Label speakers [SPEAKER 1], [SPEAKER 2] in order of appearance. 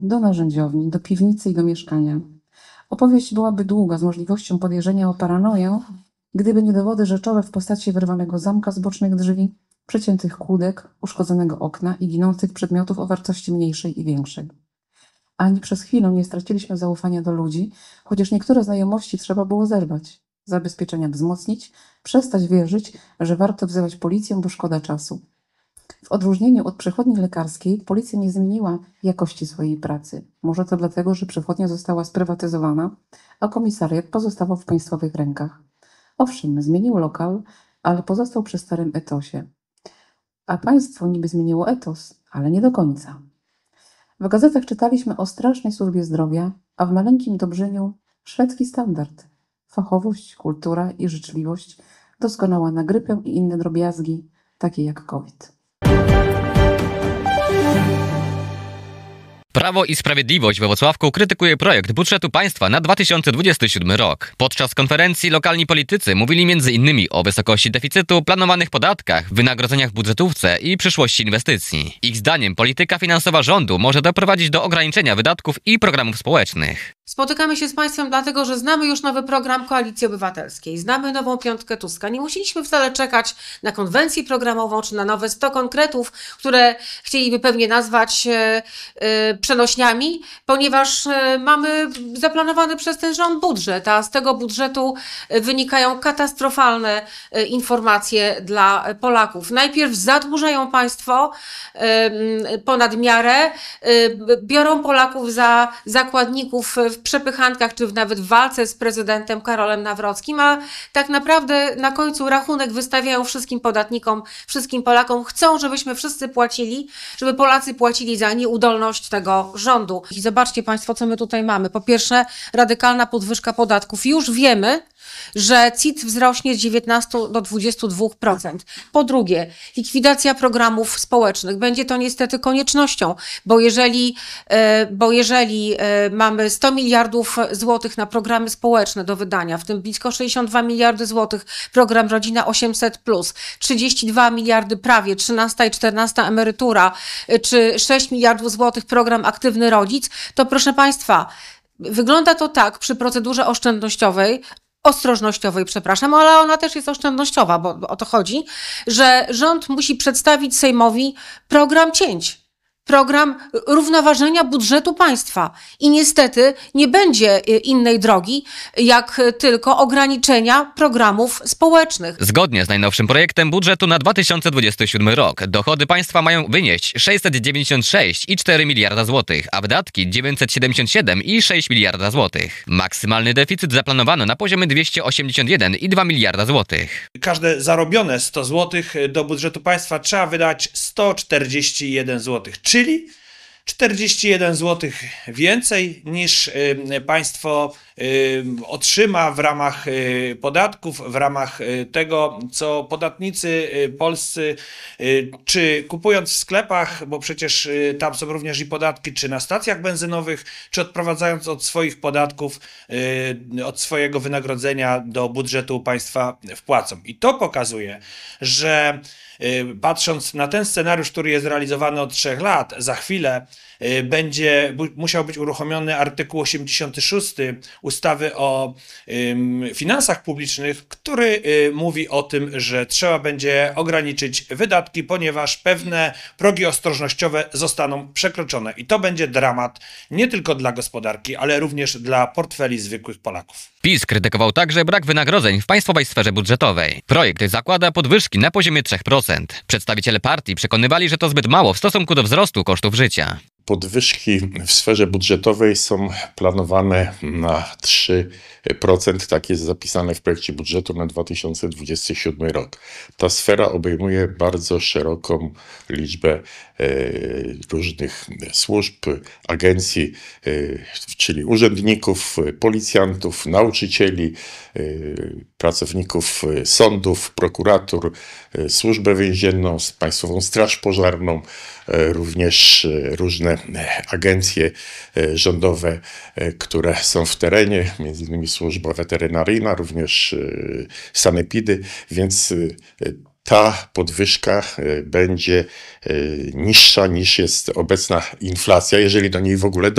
[SPEAKER 1] do narzędziowni, do piwnicy i do mieszkania. Opowieść byłaby długa, z możliwością podejrzenia o paranoję, gdyby nie dowody rzeczowe w postaci wyrwanego zamka z bocznych drzwi, przeciętych kłódek, uszkodzonego okna i ginących przedmiotów o wartości mniejszej i większej. Ani przez chwilę nie straciliśmy zaufania do ludzi, chociaż niektóre znajomości trzeba było zerwać, zabezpieczenia wzmocnić, przestać wierzyć, że warto wzywać policję, bo szkoda czasu. W odróżnieniu od przychodni lekarskiej, policja nie zmieniła jakości swojej pracy. Może to dlatego, że przychodnia została sprywatyzowana, a komisariat pozostawał w państwowych rękach. Owszem, zmienił lokal, ale pozostał przy starym etosie. A państwo niby zmieniło etos, ale nie do końca. W gazetach czytaliśmy o strasznej służbie zdrowia, a w maleńkim Dobrzyniu szwedzki standard. Fachowość, kultura i życzliwość, doskonała na grypę i inne drobiazgi, takie jak COVID.
[SPEAKER 2] Prawo i Sprawiedliwość we Włocławku krytykuje projekt budżetu państwa na 2027 rok. Podczas konferencji lokalni politycy mówili m.in. o wysokości deficytu, planowanych podatkach, wynagrodzeniach w budżetówce i przyszłości inwestycji. Ich zdaniem polityka finansowa rządu może doprowadzić do ograniczenia wydatków i programów społecznych.
[SPEAKER 3] Spotykamy się z Państwem dlatego, że znamy już nowy program Koalicji Obywatelskiej, znamy nową piątkę Tuska. Nie musieliśmy wcale czekać na konwencję programową czy na nowe 100 konkretów, które chcieliby pewnie nazwać przenośniami, ponieważ mamy zaplanowany przez ten rząd budżet, a z tego budżetu wynikają katastrofalne informacje dla Polaków. Najpierw zadłużają państwo ponad miarę, biorą Polaków za zakładników w przepychankach, czy nawet w walce z prezydentem Karolem Nawrockim, a tak naprawdę na końcu rachunek wystawiają wszystkim podatnikom, wszystkim Polakom. Chcą, żebyśmy wszyscy płacili, żeby Polacy płacili za nieudolność tego rządu. I zobaczcie Państwo, co my tutaj mamy. Po pierwsze, radykalna podwyżka podatków. Już wiemy, że CIT wzrośnie z 19 do 22%. Po drugie, likwidacja programów społecznych. Będzie to niestety koniecznością, bo jeżeli mamy 100 miliardów złotych na programy społeczne do wydania, w tym blisko 62 miliardy złotych program Rodzina 800+, 32 miliardy prawie, 13 i 14 emerytura, czy 6 miliardów złotych program Aktywny Rodzic, to proszę Państwa, wygląda to tak przy procedurze ostrożnościowej, przepraszam, ale ona też jest oszczędnościowa, bo o to chodzi, że rząd musi przedstawić Sejmowi program cięć, program równoważenia budżetu państwa i niestety nie będzie innej drogi, jak tylko ograniczenia programów społecznych.
[SPEAKER 2] Zgodnie z najnowszym projektem budżetu na 2027 rok dochody państwa mają wynieść 696,4 miliarda złotych, a wydatki 977,6 miliarda złotych. Maksymalny deficyt zaplanowano na poziomie 281,2 miliarda złotych.
[SPEAKER 4] Każde zarobione 100 złotych do budżetu państwa trzeba wydać 141 złotych. Czyli 41 zł więcej niż państwo otrzyma w ramach podatków, w ramach tego, co podatnicy polscy, czy kupując w sklepach, bo przecież tam są również i podatki, czy na stacjach benzynowych, czy odprowadzając od swoich podatków, od swojego wynagrodzenia do budżetu państwa wpłacą. I to pokazuje, że patrząc na ten scenariusz, który jest realizowany od 3 lat, za chwilę będzie musiał być uruchomiony artykuł 86 ustawy o finansach publicznych, który mówi o tym, że trzeba będzie ograniczyć wydatki, ponieważ pewne progi ostrożnościowe zostaną przekroczone. I to będzie dramat nie tylko dla gospodarki, ale również dla portfeli zwykłych Polaków.
[SPEAKER 2] PiS krytykował także brak wynagrodzeń w państwowej sferze budżetowej. Projekt zakłada podwyżki na poziomie 3%. Przedstawiciele partii przekonywali, że to zbyt mało w stosunku do wzrostu kosztów życia.
[SPEAKER 5] Podwyżki w sferze budżetowej są planowane na 3%, tak jest zapisane w projekcie budżetu na 2027 rok. Ta sfera obejmuje bardzo szeroką liczbę różnych służb, agencji, czyli urzędników, policjantów, nauczycieli, pracowników sądów, prokuratur, służbę więzienną, Państwową Straż Pożarną, również różne agencje rządowe, które są w terenie, m.in. służba weterynaryjna, również sanepidy, więc ta podwyżka będzie niższa niż jest obecna inflacja, jeżeli do niej w ogóle